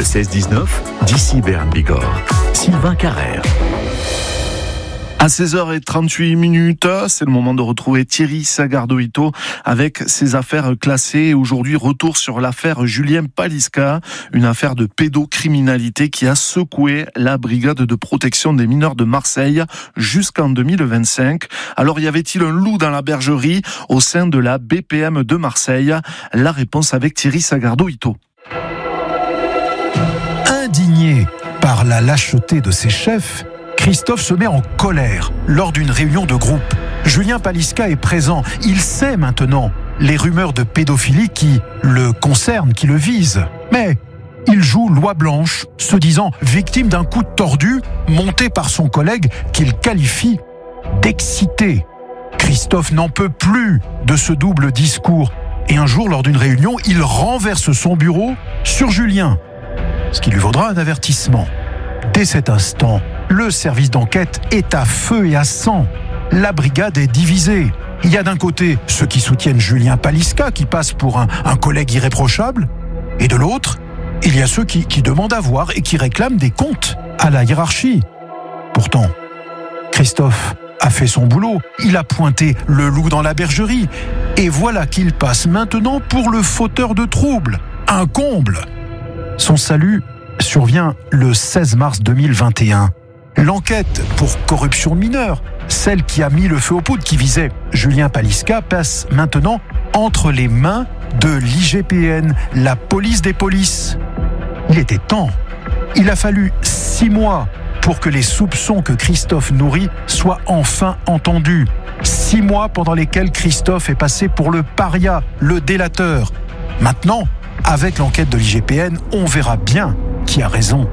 Le 16-19, d'ici Béarn Bigorre. Sylvain Carrère. À 16h38, c'est le moment de retrouver Thierry Sagardo-Ito avec ses affaires classées. Aujourd'hui, retour sur l'affaire Julien Paliska, une affaire de pédocriminalité qui a secoué la brigade de protection des mineurs de Marseille jusqu'en 2025. Alors, y avait-il un loup dans la bergerie au sein de la BPM de Marseille? La réponse avec Thierry Sagardo-Ito. Indigné par la lâcheté de ses chefs, Christophe se met en colère lors d'une réunion de groupe. Julien Paliska est présent. Il sait maintenant les rumeurs de pédophilie qui le concernent, qui le visent. Mais il joue loi blanche, se disant victime d'un coup de tordu monté par son collègue qu'il qualifie d'excité. Christophe n'en peut plus de ce double discours. Et un jour, lors d'une réunion, il renverse son bureau sur Julien, ce qui lui vaudra un avertissement. Dès cet instant, le service d'enquête est à feu et à sang. La brigade est divisée. Il y a d'un côté ceux qui soutiennent Julien Paliska, qui passe pour un collègue irréprochable, et de l'autre, il y a ceux qui demandent à voir et qui réclament des comptes à la hiérarchie. Pourtant, Christophe a fait son boulot. Il a pointé le loup dans la bergerie. Et voilà qu'il passe maintenant pour le fauteur de troubles. Un comble. Son salut survient le 16 mars 2021. L'enquête pour corruption de mineurs, celle qui a mis le feu aux poudres, qui visait Julien Paliska, passe maintenant entre les mains de l'IGPN, la police des polices. Il était temps. Il a fallu 6 mois pour que les soupçons que Christophe nourrit soient enfin entendus. 6 mois pendant lesquels Christophe est passé pour le paria, le délateur. Maintenant, avec l'enquête de l'IGPN, on verra bien qui a raison.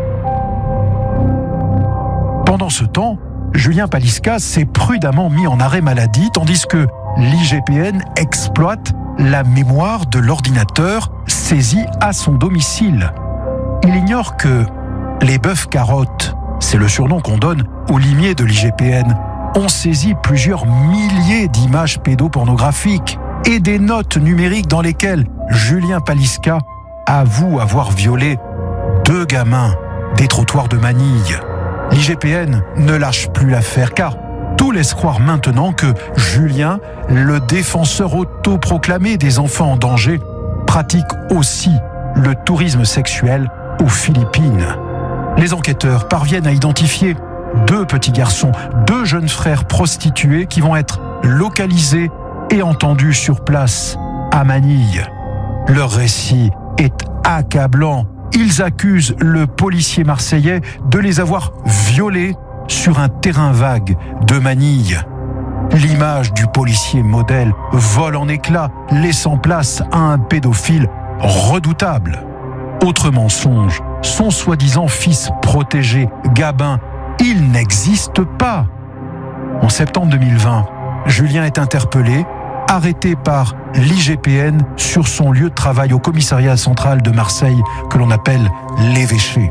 Pendant ce temps, Julien Paliska s'est prudemment mis en arrêt maladie, tandis que l'IGPN exploite la mémoire de l'ordinateur saisi à son domicile. Il ignore que les bœufs carottes, c'est le surnom qu'on donne aux limiers de l'IGPN, ont saisi plusieurs milliers d'images pédopornographiques et des notes numériques dans lesquelles Julien Paliska avoue avoir violé 2 gamins des trottoirs de Manille. L'IGPN ne lâche plus l'affaire car tout laisse croire maintenant que Julien, le défenseur autoproclamé des enfants en danger, pratique aussi le tourisme sexuel aux Philippines. Les enquêteurs parviennent à identifier 2 petits garçons, 2 jeunes frères prostitués qui vont être localisés et entendus sur place à Manille. Leur récit est accablant. Ils accusent le policier marseillais de les avoir violés sur un terrain vague de Manille. L'image du policier modèle vole en éclats, laissant place à un pédophile redoutable. Autre mensonge, son soi-disant fils protégé, Gabin, il n'existe pas. En septembre 2020, Julien est interpellé, arrêté par l'IGPN sur son lieu de travail au commissariat central de Marseille, que l'on appelle l'Évêché.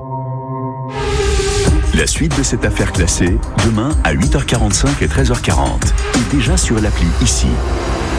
La suite de cette affaire classée, demain à 8h45 et 13h40. Et déjà sur l'appli ici.